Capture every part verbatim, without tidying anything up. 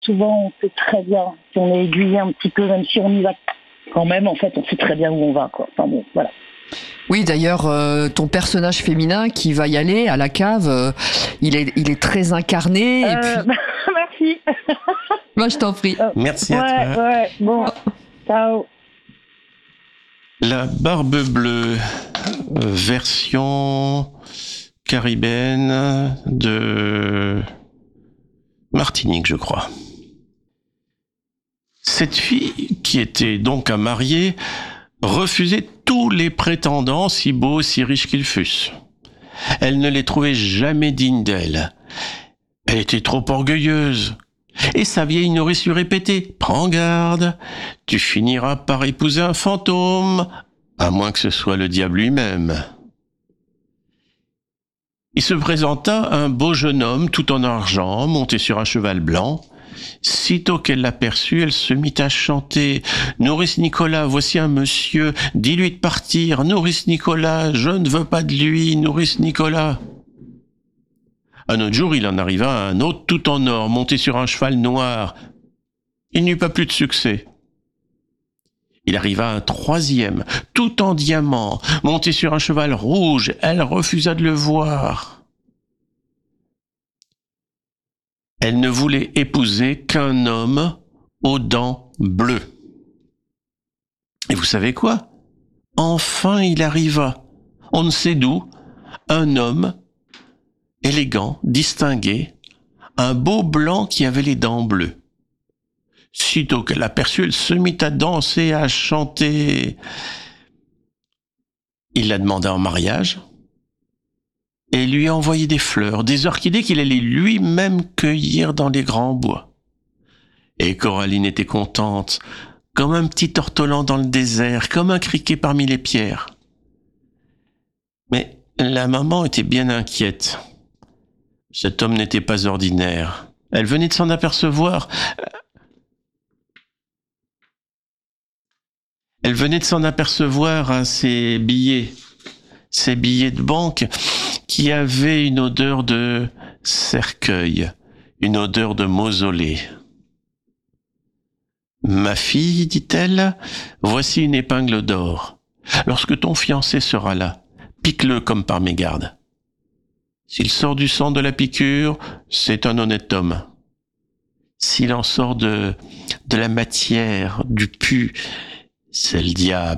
souvent on sait très bien, si on est aiguillé un petit peu, même si on y va quand même, en fait, on sait très bien où on va, quoi. Enfin bon, voilà. Oui, d'ailleurs, euh, ton personnage féminin qui va y aller à la cave, euh, il est, il est très incarné. Euh, Et puis... Merci. Moi, je t'en prie. Euh, Merci ouais, à toi. Ouais, bon, ciao. La Barbe Bleue, euh, version caribéenne de Martinique, je crois. Cette fille, qui était donc à marier, refusait tous les prétendants, si beaux, si riches qu'ils fussent. Elle ne les trouvait jamais dignes d'elle. Elle était trop orgueilleuse. Et sa vieille nourrice lui répétait « Prends garde, tu finiras par épouser un fantôme, à moins que ce soit le diable lui-même. » Il se présenta un beau jeune homme tout en argent, monté sur un cheval blanc. Sitôt qu'elle l'aperçut, elle se mit à chanter « Nourrice Nicolas, voici un monsieur, dis-lui de partir, nourrice Nicolas, je ne veux pas de lui, nourrice Nicolas. » Un autre jour, il en arriva un autre tout en or, monté sur un cheval noir. Il n'eut pas plus de succès. Il arriva un troisième, tout en diamant, monté sur un cheval rouge. Elle refusa de le voir. Elle ne voulait épouser qu'un homme aux dents bleues. Et vous savez quoi? Enfin, il arriva, on ne sait d'où, un homme élégant, distingué, un beau blanc qui avait les dents bleues. Sitôt qu'elle l'aperçut, elle se mit à danser, à chanter. Il la demanda en mariage et lui a envoyé des fleurs, des orchidées qu'il allait lui-même cueillir dans les grands bois. Et Coraline était contente, comme un petit ortolan dans le désert, comme un criquet parmi les pierres. Mais la maman était bien inquiète. Cet homme n'était pas ordinaire. Elle venait de s'en apercevoir. Elle venait de s'en apercevoir à ses billets, ses billets de banque qui avaient une odeur de cercueil, une odeur de mausolée. « Ma fille, dit-elle, voici une épingle d'or. Lorsque ton fiancé sera là, pique-le comme par mégarde. S'il sort du sang de la piqûre, c'est un honnête homme. S'il en sort de, de la matière, du pu, c'est le diable. »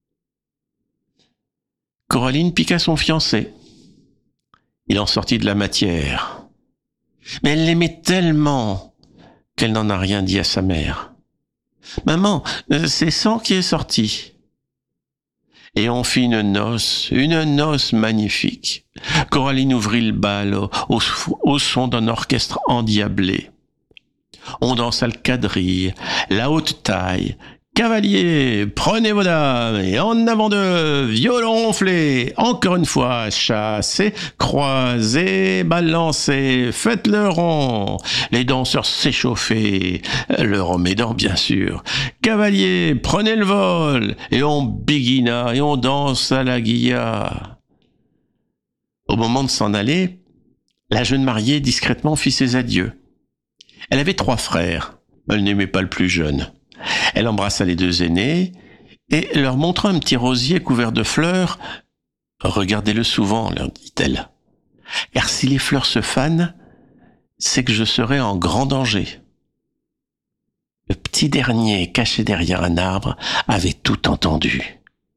Coraline piqua son fiancé. Il en sortit de la matière. Mais elle l'aimait tellement qu'elle n'en a rien dit à sa mère. « Maman, c'est sang qui est sorti. » Et on fit une noce, une noce magnifique. Coraline ouvrit le bal au, au, au son d'un orchestre endiablé. On dansa le quadrille, la haute taille. Cavaliers, prenez vos dames, et en avant de violon flé, encore une fois, chassez, croisez, balancez, faites le rond. Les danseurs s'échauffaient, le remédant bien sûr. Cavaliers, prenez le vol, et on biguina, et on dansa la guilla. Au moment de s'en aller, la jeune mariée discrètement fit ses adieux. Elle avait trois frères, elle n'aimait pas le plus jeune. Elle embrassa les deux aînés et leur montra un petit rosier couvert de fleurs. « Regardez-le souvent, leur dit-elle, car si les fleurs se fanent, c'est que je serai en grand danger. » Le petit dernier, caché derrière un arbre, avait tout entendu.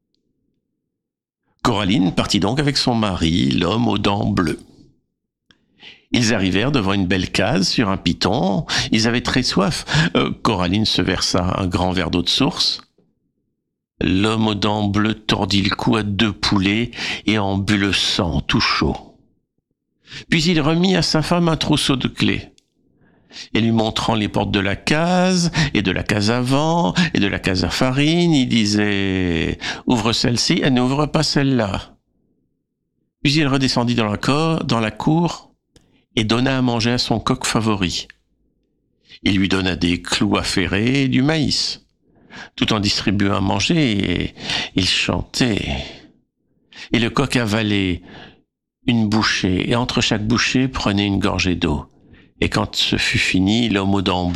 Coraline partit donc avec son mari, l'homme aux dents bleues. Ils arrivèrent devant une belle case sur un piton. Ils avaient très soif. Euh, Coraline se versa un grand verre d'eau de source. L'homme aux dents bleues tordit le cou à deux poulets et en but le sang tout chaud. Puis il remit à sa femme un trousseau de clés. Et lui montrant les portes de la case, et de la case à vent, et de la case à farine, il disait « Ouvre celle-ci, et n'ouvre pas celle-là. » Puis il redescendit dans la, cor- dans la cour et donna à manger à son coq favori. Il lui donna des clous à ferrer et du maïs. Tout en distribuant à manger, et il chantait. Et le coq avalait une bouchée, et entre chaque bouchée prenait une gorgée d'eau. Et quand ce fut fini, l'homme aux dents